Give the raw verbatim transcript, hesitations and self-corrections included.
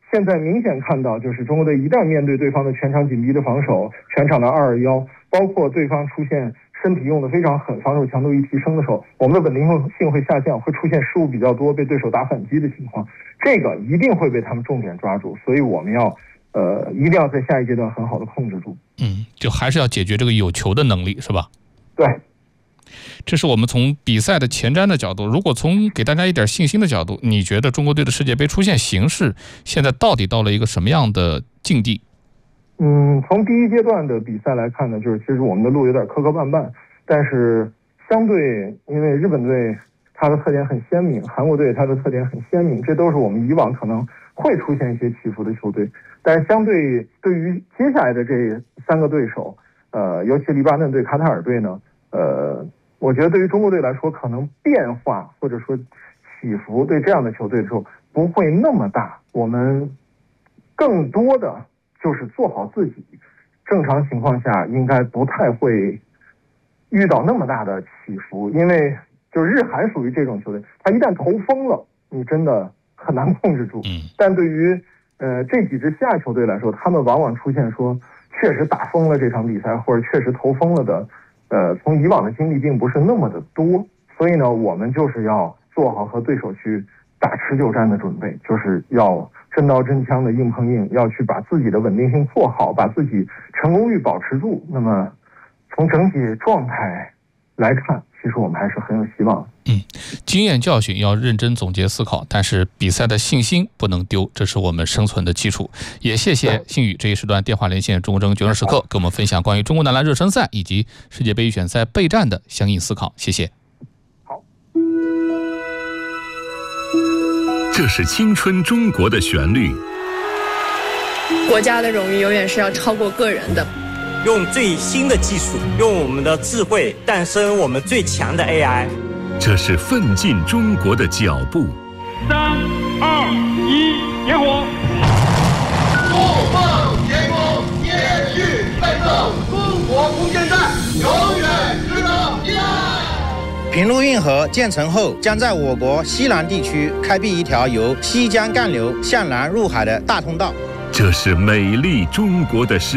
现在明显看到，就是中国队一旦面对对方的全场紧逼的防守，全场的二二幺，包括对方出现身体用的非常狠，防守强度一提升的时候，我们的稳定性会下降，会出现失误比较多，被对手打反击的情况，这个一定会被他们重点抓住，所以我们要呃一定要在下一阶段很好的控制住。 嗯，就还是要解决这个有球的能力，是吧？ 对。 这是我们从比赛的前瞻的角度。如果从给大家一点信心的角度，你觉得中国队的世界杯出现形势现在到底到了一个什么样的境地？ 嗯，从第一阶段的比赛来看呢，就是其实我们的路有点磕磕绊绊，但是相对因为日本队它的特点很鲜明，韩国队它的特点很鲜明，这都是我们以往可能会出现一些起伏的球队，但是相对对于接下来的这三个对手，呃，尤其黎巴嫩队、卡塔尔队呢，呃。我觉得对于中国队来说，可能变化或者说起伏对这样的球队的时候不会那么大。我们更多的就是做好自己，正常情况下应该不太会遇到那么大的起伏，因为就是日韩属于这种球队，他一旦头疯了，你真的很难控制住。但对于呃这几支下球队来说，他们往往出现说确实打疯了这场比赛，或者确实头疯了的。呃，从以往的经历并不是那么的多，所以呢，我们就是要做好和对手去打持久战的准备，就是要真刀真枪的硬碰硬，要去把自己的稳定性做好，把自己成功率保持住。那么，从整体状态来看，其实我们还是很有希望。 嗯，经验教训要认真总结思考，但是比赛的信心不能丢，这是我们生存的基础。也谢谢信宇这一时段电话连线中国争绝人时刻，跟我们分享关于中国男篮热身赛以及世界杯预选赛备战的相应思考。谢谢。 好， 这是青春中国的旋律。 国家的荣誉永远是要超过个人的。 用最新的技术，用我们的智慧诞生我们最强的 A I。 这是奋进中国的脚步。 三二一，点火！ 不放天空，延续奋斗，中国空间站永远值得依赖。 平陆运河建成后，将在我国西南地区开辟一条由西江干流向南入海的大通道。 这是美丽中国的诗。